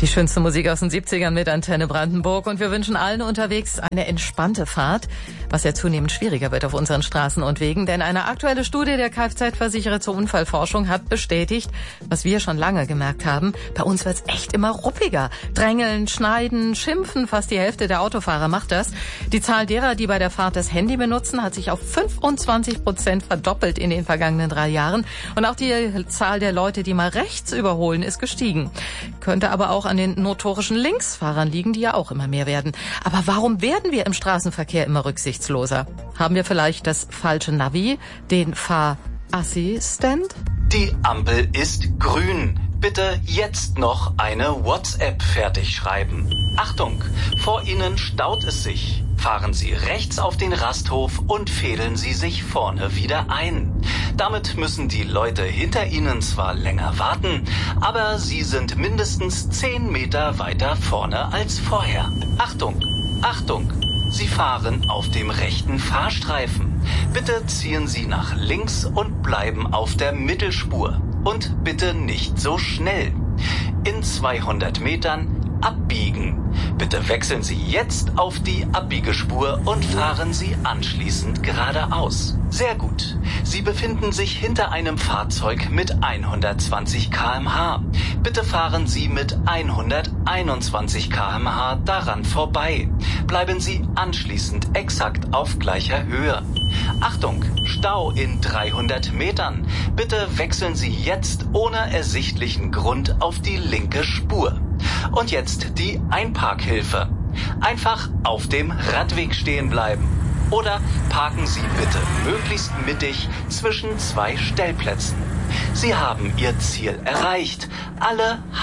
Die schönste Musik aus den 70ern mit Antenne Brandenburg und wir wünschen allen unterwegs eine entspannte Fahrt, was ja zunehmend schwieriger wird auf unseren Straßen und Wegen, denn eine aktuelle Studie der Kfz-Versicherer zur Unfallforschung hat bestätigt, was wir schon lange gemerkt haben, bei uns wird's echt immer ruppiger. Drängeln, schneiden, schimpfen, fast die Hälfte der Autofahrer macht das. Die Zahl derer, die bei der Fahrt das Handy benutzen, hat sich auf 25% verdoppelt in den vergangenen 3 Jahren und auch die Zahl der Leute, die mal rechts überholen, ist gestiegen. Könnte aber auch an den notorischen Linksfahrern liegen, die ja auch immer mehr werden. Aber warum werden wir im Straßenverkehr immer rücksichtsloser? Haben wir vielleicht das falsche Navi, den Fahrassistent? Die Ampel ist grün. Bitte jetzt noch eine WhatsApp fertig schreiben. Achtung, vor Ihnen staut es sich. Fahren Sie rechts auf den Rasthof und fädeln Sie sich vorne wieder ein. Damit müssen die Leute hinter Ihnen zwar länger warten, aber Sie sind mindestens 10 Meter weiter vorne als vorher. Achtung, Achtung! Sie fahren auf dem rechten Fahrstreifen. Bitte ziehen Sie nach links und bleiben auf der Mittelspur. Und bitte nicht so schnell. In 200 Metern abbiegen. Bitte wechseln Sie jetzt auf die Abbiegespur und fahren Sie anschließend geradeaus. Sehr gut. Sie befinden sich hinter einem Fahrzeug mit 120 km/h. Bitte fahren Sie mit 121 km/h daran vorbei. Bleiben Sie anschließend exakt auf gleicher Höhe. Achtung, Stau in 300 Metern. Bitte wechseln Sie jetzt ohne ersichtlichen Grund auf die linke Spur. Und jetzt die Einparkhilfe. Einfach auf dem Radweg stehen bleiben. Oder parken Sie bitte möglichst mittig zwischen 2 Stellplätzen. Sie haben Ihr Ziel erreicht. Alle